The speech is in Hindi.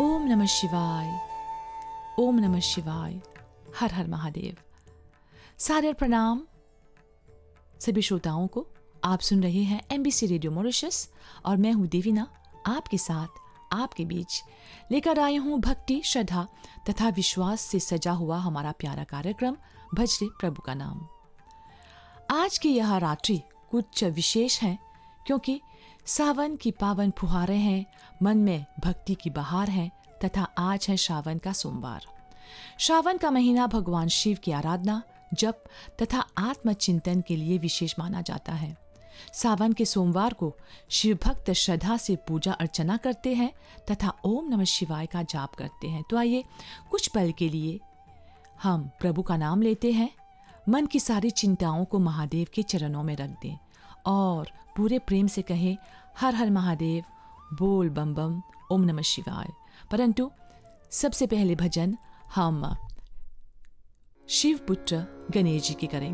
ओम नमः शिवाय, ओम नमः शिवाय, हर हर महादेव। सादर प्रणाम सभी श्रोताओं को। आप सुन रहे हैं MBC रेडियो मॉरिशस और मैं हूँ देवीना, आपके साथ आपके बीच लेकर आई हूँ भक्ति, श्रद्धा तथा विश्वास से सजा हुआ हमारा प्यारा कार्यक्रम भज रे प्रभु का नाम। आज की यह रात्रि कुछ विशेष है क्योंकि सावन की पावन फुहारें हैं, मन में भक्ति की बहार है तथा आज है श्रावण का सोमवार। श्रावण का महीना भगवान शिव की आराधना, जप तथा आत्मचिंतन के लिए विशेष माना जाता है। सावन के सोमवार को शिव भक्त श्रद्धा से पूजा अर्चना करते हैं तथा ओम नमः शिवाय का जाप करते हैं। तो आइए कुछ पल के लिए हम प्रभु का नाम लेते हैं, मन की सारी चिंताओं को महादेव के चरणों में रख दें और पूरे प्रेम से कहें हर हर महादेव, बोल बम बम, ओम नमः शिवाय। परंतु सबसे पहले भजन हम शिव पुत्र गणेश जी की करेंगे।